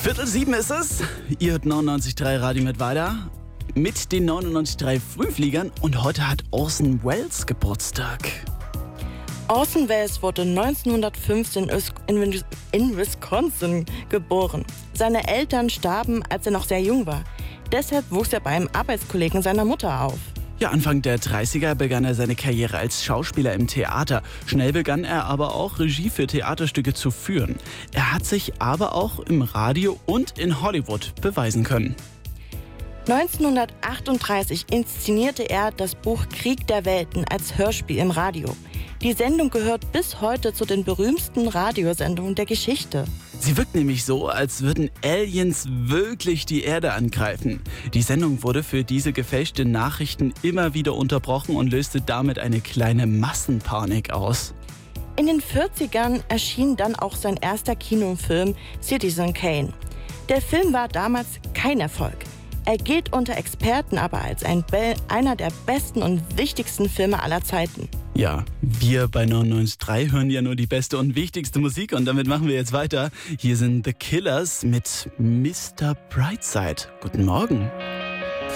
6:15 ist es. Ihr hört 99.3 Radio mit weiter. Mit den 99.3 Frühfliegern. Und heute hat Orson Welles Geburtstag. Orson Welles wurde 1915 in Wisconsin geboren. Seine Eltern starben, als er noch sehr jung war. Deshalb wuchs er bei einem Arbeitskollegen seiner Mutter auf. Ja, Anfang der 30er begann er seine Karriere als Schauspieler im Theater. Schnell begann er aber auch, Regie für Theaterstücke zu führen. Er hat sich aber auch im Radio und in Hollywood beweisen können. 1938 inszenierte er das Buch Krieg der Welten als Hörspiel im Radio. Die Sendung gehört bis heute zu den berühmtesten Radiosendungen der Geschichte. Sie wirkt nämlich so, als würden Aliens wirklich die Erde angreifen. Die Sendung wurde für diese gefälschten Nachrichten immer wieder unterbrochen und löste damit eine kleine Massenpanik aus. In den 40ern erschien dann auch sein erster Kinofilm Citizen Kane. Der Film war damals kein Erfolg. Er gilt unter Experten aber als einer der besten und wichtigsten Filme aller Zeiten. Ja, wir bei 99.3 hören ja nur die beste und wichtigste Musik und damit machen wir jetzt weiter. Hier sind The Killers mit Mr. Brightside. Guten Morgen.